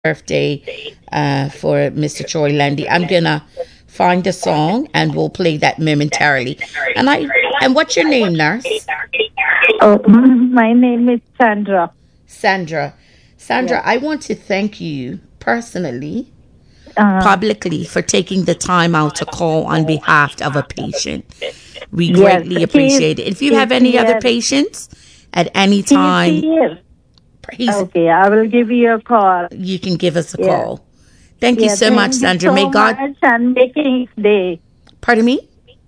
birthday for Mr. Troy Landy. I'm gonna find a song and we'll play that momentarily. And what's your name, nurse? Oh, my name is Sandra. Sandra, Yeah. I want to thank you personally, publicly, for taking the time out to call on behalf of a patient. We Yes, greatly appreciate it. If you have any other patients at any He's time, here. he's, Okay, I will give you a call. you can give us a Yeah. call. Thank you Yeah, so much, thank you Sandra. so May God, much and making his day. pardon me?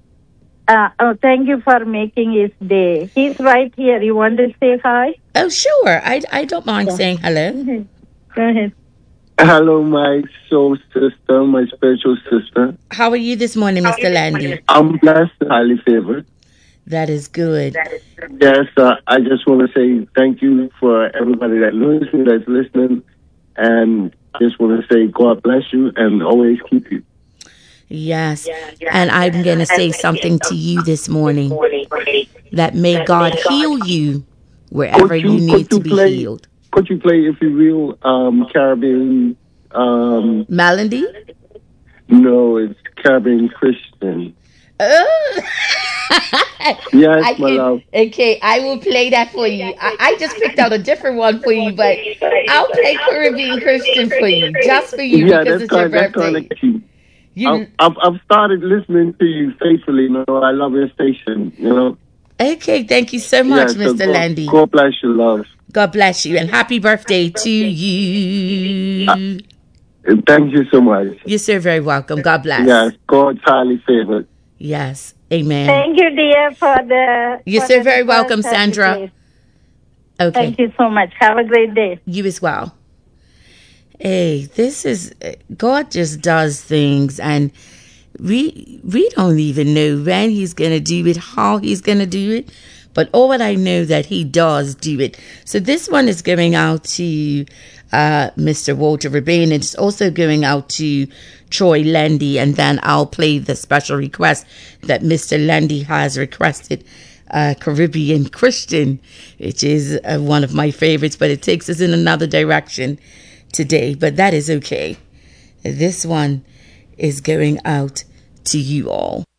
Thank you for making his day. He's right here. You want to say hi? Oh, sure. I don't mind saying hello. Go ahead. Hello, my soul sister, my spiritual sister. How are you this morning, Mr. Landy? I'm blessed and highly favored. That is good. Yes, I just want to say thank you for everybody that knows me, that's listening. And I just want to say God bless you and always keep you. Yes. And I'm going to say something to you this morning, that may God heal you wherever you need to be healed. Could you play If You Real Caribbean? Melody? No, it's Caribbean Christian. Oh. Yes, my love. Okay, I will play that for you. I just picked out a different one for you, but I'll play Caribbean Christian for you, just for you, because it's your birthday. I've started listening to you faithfully. I love your station. Okay, thank you so much, Mr. Landy. God bless you, love. God bless you, and happy birthday to you. Thank you so much. You're so very welcome. God bless. Yes, God's highly favored. Yes, amen. Thank you, dear, for the... You're so very welcome, Sandra. Okay. Thank you so much. Have a great day. You as well. Hey, God just does things, and we don't even know when he's going to do it, how he's going to do it, but all that I know that he does do it. So this one is going out to Mr. Walter Rabin. It's also going out to Troy Landy, and then I'll play the special request that Mr. Landy has requested, Caribbean Christian, which is one of my favorites, but it takes us in another direction today, but that is okay. This one is going out to you all.